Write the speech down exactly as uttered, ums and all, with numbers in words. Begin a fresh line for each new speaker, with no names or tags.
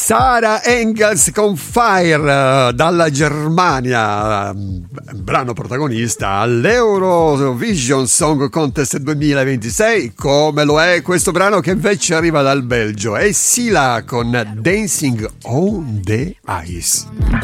Sarah Engels con Fire dalla Germania, brano protagonista all'Eurovision Song Contest duemilaventisei, come lo è questo brano che invece arriva dal Belgio, è Sila con Dancing on the Ice.